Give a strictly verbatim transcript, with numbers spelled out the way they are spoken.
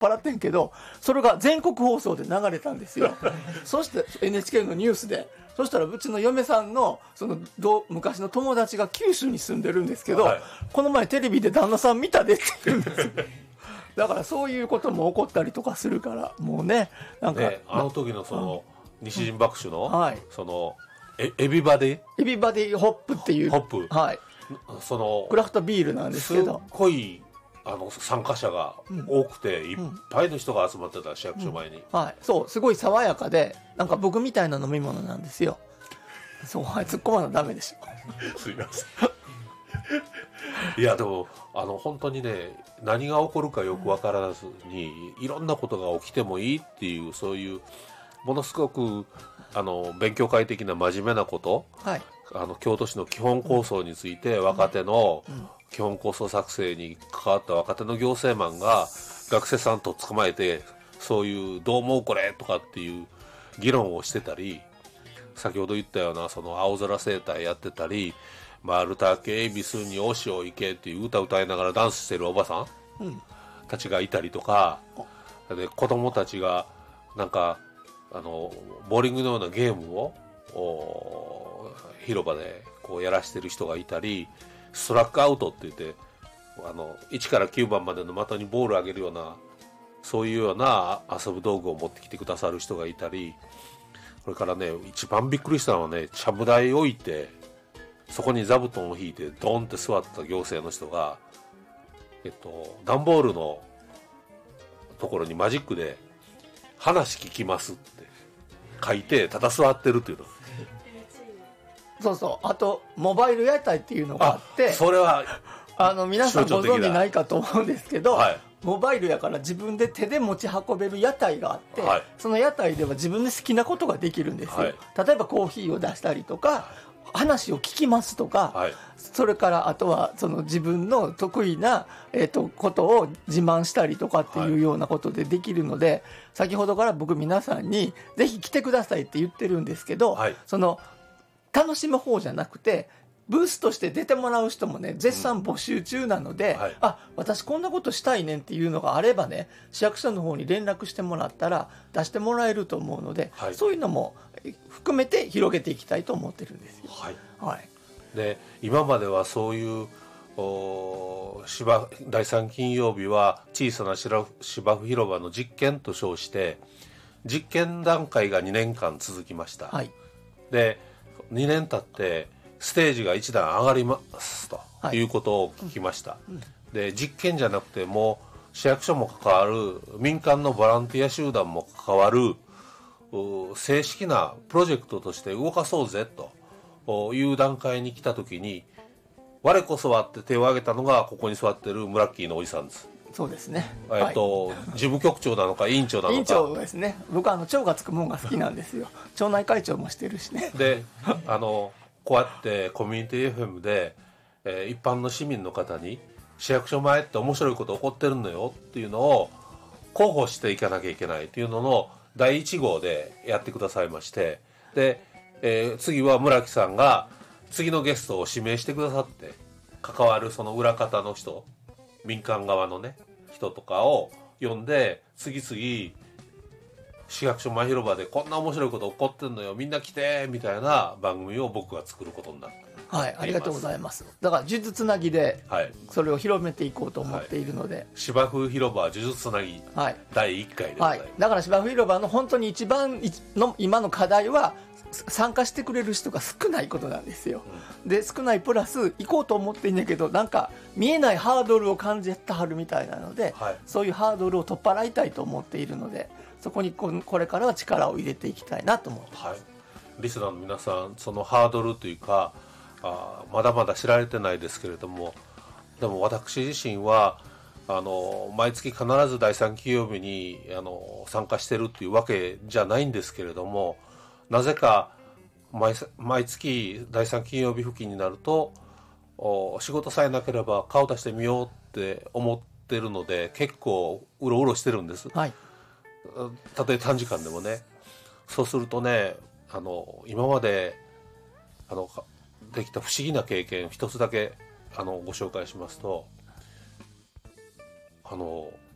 払ってんけど、それが全国放送で流れたんですよ。そして エヌエイチケー のニュースで、そしたらうちの嫁さんのそのど昔の友達が九州に住んでるんですけど、はい、この前テレビで旦那さん見たでって言うんですよ。だからそういうことも起こったりとかするから、もうね、なんか、ね、 あの時のその、うん、西陣爆酒の、 はい、 そのエエビバディエビバディホップっていうホップ、 はい、 そのクラフトビールなんですけど、 すっごいあの参加者が多くて、うん、いっぱいの人が集まってた、市役所前に、 うん、はい、そうすごい爽やかで、なんか僕みたいな飲み物なんですよ。そう、はい、突っ込まなダメでしょ。 すいません。いやでもあの本当にね、何が起こるかよく分からずに、いろんなことが起きてもいいっていう、そういうものすごくあの勉強会的な真面目なこと、はい、あの京都市の基本構想について、若手の基本構想作成に関わった若手の行政マンが学生さんと捕まえて、そういうどう思うこれとかっていう議論をしてたり、先ほど言ったようなその青空整体やってたり、丸竹恵比寿におしを行けっていう歌歌いながらダンスしてるおばさん、うん、たちがいたりとかで、子供たちがなんかあのボーリングのようなゲームを広場でこうやらしてる人がいたり、ストラックアウトって言ってあのいちからきゅうばんまでの的にボール上げるような、そういうような遊ぶ道具を持ってきてくださる人がいたり、これからね、一番びっくりしたのはね、ちゃぶ台置いてそこに座布団を引いてドンって座った行政の人が、えっと段ボールのところにマジックで話聞きますって書いて、ただ座ってるっていうの。 そうそう、あとモバイル屋台っていうのがあって、 それはあの皆さんご存知ないかと思うんですけど、 はい、 モバイルやから自分で手で持ち運べる屋台があって、はい、その屋台では自分で好きなことができるんですよ、はい、例えばコーヒーを出したりとか、はい、話を聞きますとか、はい、それからあとはその自分の得意な、えー、とことを自慢したりとかっていうようなことでできるので、はい、先ほどから僕皆さんにぜひ来てくださいって言ってるんですけど、はい、その楽しむ方じゃなくてブースとして出てもらう人もね絶賛募集中なので、うん、はい、あ、私こんなことしたいねんっていうのがあればね、市役所の方に連絡してもらったら出してもらえると思うので、はい、そういうのも含めて広げていきたいと思ってるんですよ。 はい、 はい、 で今まではそういう芝だいさん金曜日は小さな芝生広場の実験と称して実験段階がにねんかん続きました。はい、でにねん経ってステージが一段上がりますということを聞きました。はいうんうん、で実験じゃなくてもう市役所も関わる民間のボランティア集団も関わる正式なプロジェクトとして動かそうぜという段階に来た時に、我こそはって手を挙げたのがここに座ってるムラッキーのおじさんです。 そうですね、 えっとはい、事務局長なのか委員長なのか。 委員長ですね。僕はあの長がつくもんが好きなんですよ。町内会長もしてるしね。 であのこうやってコミュニティ エフエム で、えー、一般の市民の方に市役所前って面白いこと起こってるのよっていうのを広報していかなきゃいけないっていうののだいいち号でやってくださいまして、で、えー、次は村木さんが次のゲストを指名してくださって、関わるその裏方の人、民間側のね人とかを呼んで、次々市役所前広場でこんな面白いこと起こってんのよみんな来てみたいな番組を僕が作ることになって、 はい、ありがとうございます。だから呪術つなぎでそれを広めていこうと思っているので、はい、 芝生広場呪術つなぎ、はい、だいいっかいでございます、はい、 だから芝生広場の本当に一番の今の課題は参加してくれる人が少ないことなんですよ、うん、で少ないプラス行こうと思っていいんだけどなんか見えないハードルを感じてはるみたいなので、はい、そういうハードルを取っ払いたいと思っているので、そこにこれからは力を入れていきたいなと思ってます、はい、 リスナーの皆さん、そのハードルというかあまだまだ知られてないですけれども、でも私自身はあの毎月必ずだいさん金曜日にあの参加してるっていうわけじゃないんですけれども、なぜか 毎, 毎月だいさん金曜日付近になると仕事さえなければ顔出してみようって思ってるので結構うろうろしてるんです、はい、たとえ短時間でもね。そうするとね、あの今まであのできた不思議な経験一つだけあのご紹介しますと、あの